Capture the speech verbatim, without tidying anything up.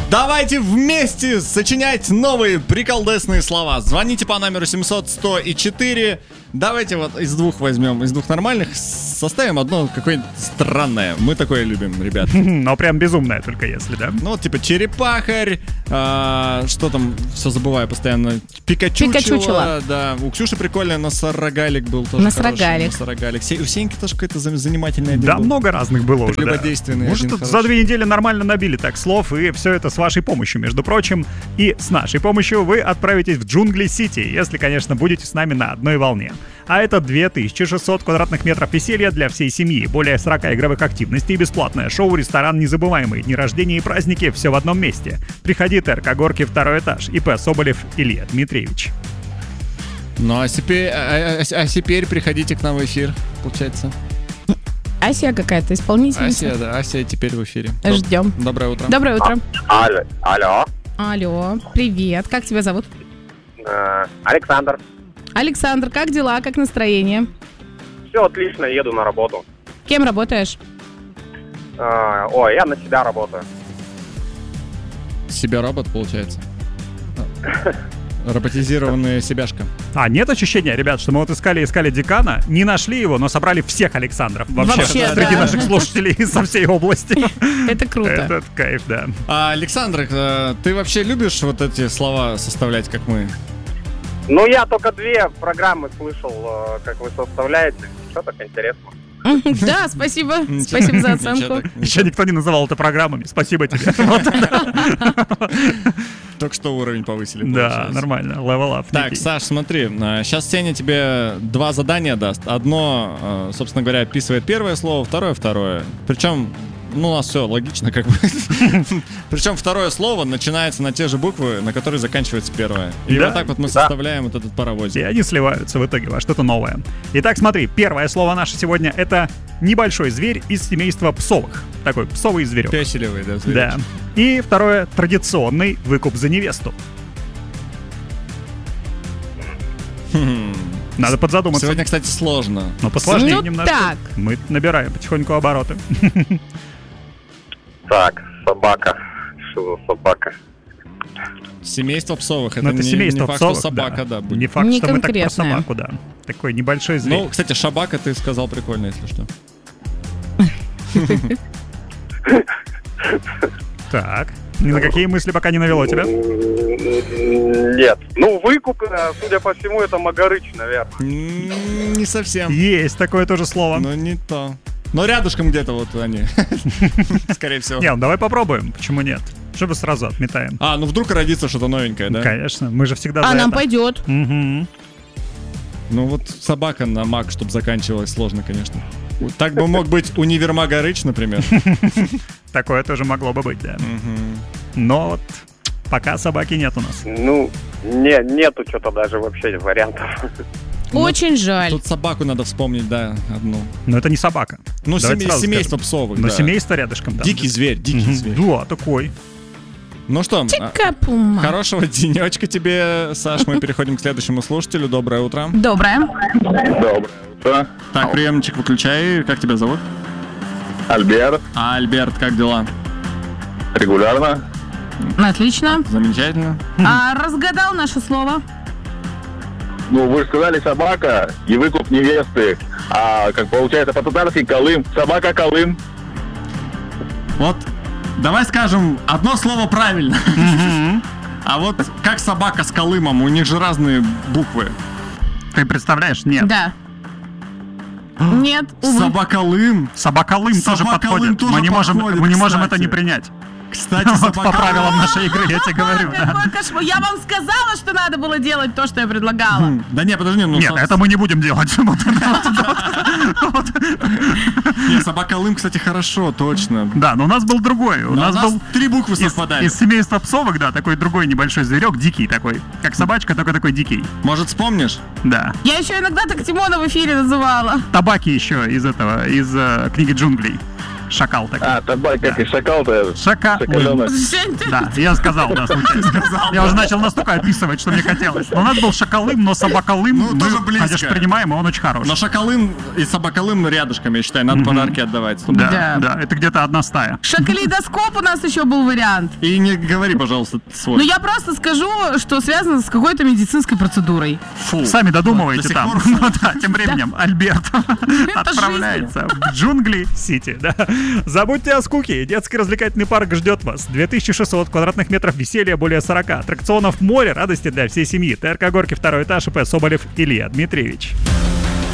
Давайте вместе сочинять новые приколдесные слова. Звоните по номеру семьсот сто и четыре. Давайте вот из двух возьмем, из двух нормальных составим одно какое-нибудь странное. Мы такое любим, ребят. Но прям безумное только если, да? Ну вот типа черепахарь, а, что там, все забываю постоянно. Пикачучело. Пикачучело. Да, у Ксюши прикольно носорогалик был тоже. Носорогалик. Носорогалик. У Сеньки тоже какой-то занимательный один Да, был. много разных было уже, да. Может, тут за две недели нормально набили так слов, и все это с вашей помощью, между прочим. И с нашей помощью вы отправитесь в Джунгли-Сити, если, конечно, будете с нами на одной волне. А это две тысячи шестьсот квадратных метров веселья для всей семьи, более сорок игровых активностей, бесплатное шоу, ресторан, незабываемые дни рождения и праздники, все в одном месте. Приходи, ТРК Горки, второй этаж, ИП Соболев Илья Дмитриевич. Ну а теперь, а, а, а теперь приходите к нам в эфир, получается. Ася какая-то исполнительница. Ася, да, Ася теперь в эфире. Ждем. Доброе утро. Доброе утро. А, алло. Алло. Алло, привет. Как тебя зовут? Э, Александр. Александр, как дела, как настроение? Все отлично, еду на работу. Кем работаешь? Э, ой, я на себя работаю. Себя робот, получается. Роботизированная себяшка. А нет ощущения, ребят, что мы вот искали-искали декана, не нашли его, но собрали всех Александров. Вообще, Вообще среди да. наших слушателей со всей области. Это круто. Этот кайф, да. А, Александр, ты вообще любишь вот эти слова составлять, как мы? Ну, я только две программы слышал, как вы составляете. Что так интересно. Да, спасибо. Спасибо за оценку. Еще никто не называл это программами. Спасибо тебе. Только что уровень повысили. Да, нормально. Level up. Так, Саш, смотри. Сейчас Сеня тебе два задания даст. Одно, собственно говоря, описывает первое слово, второе — второе. Причем, ну, у нас все логично, как бы. Причем второе слово начинается на те же буквы, на которые заканчивается первое. И Да. вот так вот мы составляем вот этот паровозик. И они сливаются в итоге во что-то новое. Итак, смотри, первое слово наше сегодня — это небольшой зверь из семейства псовых. Такой псовый зверек. Песелевый, да, зверь. Да. И второе — традиционный выкуп за невесту. Надо подзадуматься. Сегодня, кстати, сложно. Но посложнее Ну немножко. так. Мы набираем потихоньку обороты. Так, собака. Что за собака? Семейство псовых. Но Это, это не, семейство не факт, псовых, что собака, да, да. будет. Не факт, Не что мы так про конкретная. собаку, да. Такой небольшой зверь. Ну, кстати, шабака ты сказал прикольно, если что. Так. Ни на какие мысли пока не навело тебя? Нет. Ну, выкуп, э, судя по всему, это Магарыч, наверное. М, Не совсем. Есть такое тоже слово. Но не то. Но рядышком где-то вот они. Скорее всего. Не, ну давай попробуем. Почему нет? Чтобы сразу отметаем. А, ну вдруг родится что-то новенькое, да? Конечно, мы же всегда А за нам это. пойдет. Мгм. Ну вот собака на маг, чтобы заканчивалась, сложно, конечно. Так бы мог быть универмагарыч, например. Такое тоже могло бы быть, да. Мгм. Но вот пока собаки нет у нас. Ну, не, нету что-то даже вообще вариантов. Очень жаль. Тут собаку надо вспомнить, да, одну. Но это не собака. Ну, Давайте семей- сразу семейство скажем. псовых, Но да. семейство рядышком там. Дикий зверь, дикий Мгм. зверь. Да, такой. Ну что, а, Чика-пума. хорошего денечка тебе, Саш. Мы переходим к следующему слушателю. Доброе утро. Доброе. Доброе утро. Так, приемничек выключай. Как тебя зовут? Альберт. А, Альберт, как дела? Регулярно. Отлично. Замечательно. А разгадал наше слово? Ну, вы же сказали собака и выкуп невесты. А как получается по-татарски Колым. Собака Колым. Вот, давай скажем одно слово правильно. А вот как собака с Колымом, у них же разные буквы. Ты представляешь? Нет. Да. Нет, увы. Собаколым. Собаколым тоже Собаколым подходит. тоже мы не можем, подходит, мы не можем кстати. это не принять. Кстати, Вот по собака... правилам нашей игры, я тебе говорю. да. Какой кошмар. Я вам сказала, что надо было делать то, что я предлагала. Хм, Да не, подожди, ну... Нет, со- это мы не будем делать. Вот, вот. Не, собаколым, кстати, хорошо, точно. Да, но у нас был другой. У Но нас был три буквы из, совпадали. из семейства псовых, да, такой другой небольшой зверек, дикий такой. Как собачка, только такой дикий. Может, вспомнишь? Да. Я еще иногда так Тимона в эфире называла. Табаки еще из этого, из э, книги джунглей. Шакал такой. А, табак, как и шакал-то. Шакалым. Шакаленок. Жень, ты- Да, я сказал, да, случайно. Я уже начал настолько описывать, что мне хотелось. Но у нас был Шакалым, но Собакалым. Ну, тоже близко. Конечно, принимаем, и он очень хороший. Но Шакалым и Собакалым рядышком, я считаю, надо подарки отдавать. Да, Да. да, это где-то одна стая. Шоколидоскоп у нас еще был вариант. И не говори, пожалуйста, свой. Ну, я просто скажу, что связано с какой-то медицинской процедурой. Фу. Сами додумывайте До сих там. пор Ну да, тем временем Альберт Это отправляется в джунгли Сити. Да. Забудьте о скуке. Детский развлекательный парк ждет вас. две тысячи шестьсот квадратных метров веселья, более сорока аттракционов, море радости для всей семьи. ТРК Горки, второй этаж, ИП Соболев Илья Дмитриевич.